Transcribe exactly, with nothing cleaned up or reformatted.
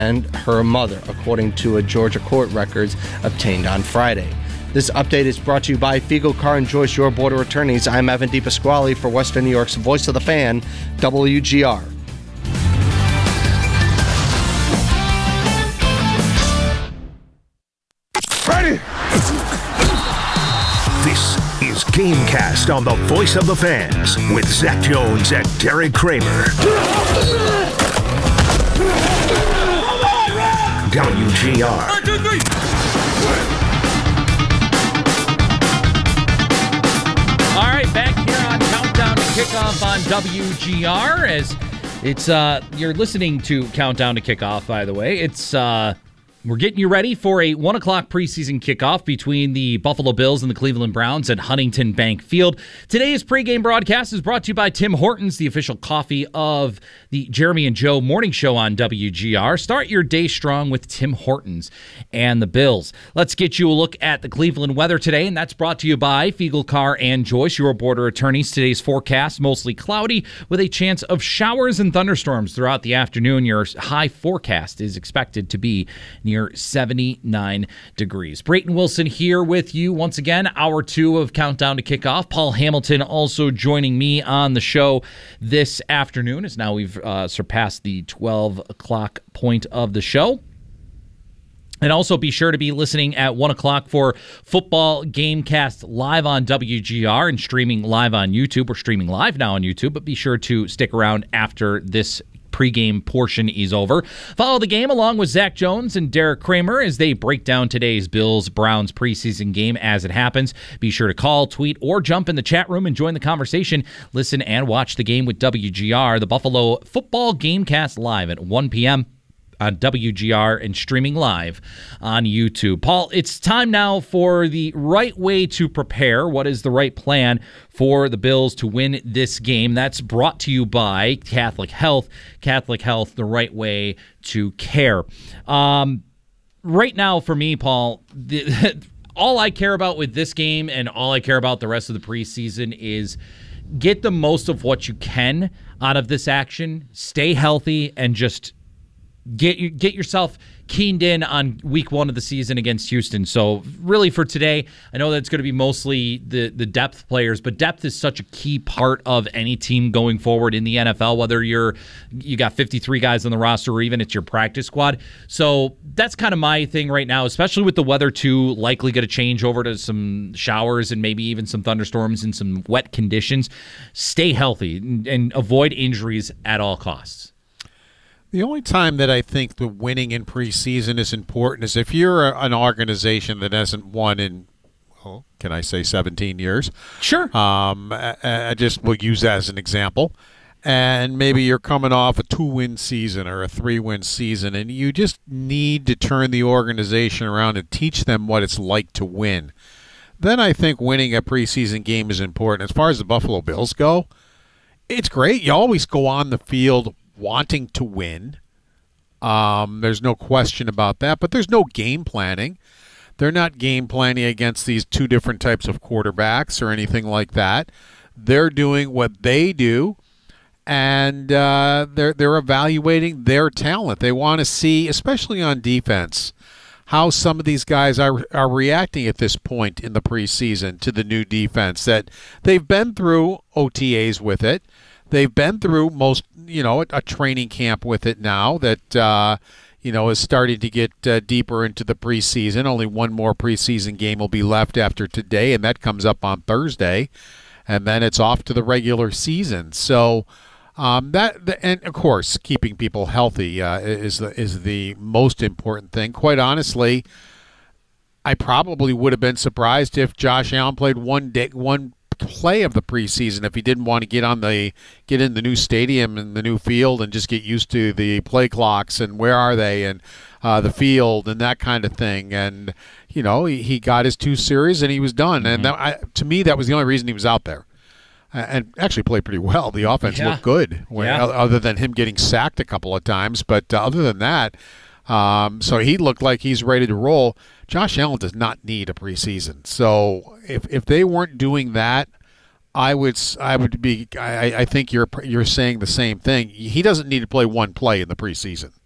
and her mother, according to a Georgia court records obtained on Friday. This update is brought to you by Fiegel, Carr and Joyce, your border attorneys. I'm Evan DePasquale for Western New York's Voice of the Fan, W G R. Ready? This is Gamecast on the Voice of the Fans with Zach Jones and Derek Kramer. W G R. One, two, three. All right, back here on Countdown to Kickoff on W G R. As it's uh, you're listening to Countdown to Kickoff, by the way. It's uh, we're getting you ready for a one o'clock preseason kickoff between the Buffalo Bills and the Cleveland Browns at Huntington Bank Field. Today's pregame broadcast is brought to you by Tim Hortons, the official coffee of the Jeremy and Joe morning show on W G R. Start your day strong with Tim Hortons and the Bills. Let's get you a look at the Cleveland weather today, and that's brought to you by Fiegel, Carr and Joyce, your border attorneys. Today's forecast, mostly cloudy with a chance of showers and thunderstorms throughout the afternoon. Your high forecast is expected to be near seventy-nine degrees. Brayton Wilson here with you once again, hour two of Countdown to Kickoff. Paul Hamilton also joining me on the show this afternoon, as now we've uh, surpassed the twelve o'clock point of the show. And also be sure to be listening at one o'clock for Football Gamecast live on W G R and streaming live on YouTube. We're streaming live now on YouTube, but be sure to stick around after this pregame portion is over. Follow the game along with Zach Jones and Derek Kramer as they break down today's Bills-Browns preseason game as it happens. Be sure to call, tweet, or jump in the chat room and join the conversation. Listen and watch the game with W G R, the Buffalo Football Gamecast live at one p.m. on W G R and streaming live on YouTube. Paul, it's time now for the right way to prepare. What is the right plan for the Bills to win this game? That's brought to you by Catholic Health. Catholic Health, the right way to care. Um, right now, for me, Paul, the, all I care about with this game and all I care about the rest of the preseason is get the most of what you can out of this action, stay healthy, and just Get you get yourself keened in on week one of the season against Houston. So really for today, I know that it's going to be mostly the, the depth players, but depth is such a key part of any team going forward in the N F L, whether you're you got fifty-three guys on the roster or even it's your practice squad. So that's kind of my thing right now, especially with the weather too, likely going to change over to some showers and maybe even some thunderstorms and some wet conditions. Stay healthy and, and avoid injuries at all costs. The only time that I think the winning in preseason is important is if you're a, an organization that hasn't won in, well, can I say seventeen years? Sure. Um, I, I just will use that as an example. And maybe you're coming off a two-win season or a three-win season, and you just need to turn the organization around and teach them what it's like to win. Then I think winning a preseason game is important. As far as the Buffalo Bills go, it's great. You always go on the field wanting to win. Um, there's no question about that, but there's no game planning. They're not game planning against these two different types of quarterbacks or anything like that. They're doing what they do, and uh, they're they're evaluating their talent. They want to see, especially on defense, how some of these guys are are reacting at this point in the preseason to the new defense. That they've been through O T As with it. They've been through most, you know, a training camp with it now that, uh, you know, is starting to get uh, deeper into the preseason. Only one more preseason game will be left after today, and that comes up on Thursday. And then it's off to the regular season. So um, that, and of course, keeping people healthy uh, is the, is the most important thing. Quite honestly, I probably would have been surprised if Josh Allen played one day, one play of the preseason if he didn't want to get on the get in the new stadium and the new field and just get used to the play clocks and where are they and uh, the field and that kind of thing. And you know, he, he got his two series and he was done. Mm-hmm. And that, I, to me, that was the only reason he was out there. And actually played pretty well. The offense yeah. looked good, when, yeah. other than him getting sacked a couple of times. But uh, other than that, um, so he looked like he's ready to roll. Josh Allen does not need a preseason. So if if they weren't doing that, I would I would be I, I think you're you're saying the same thing. He doesn't need to play one play in the preseason.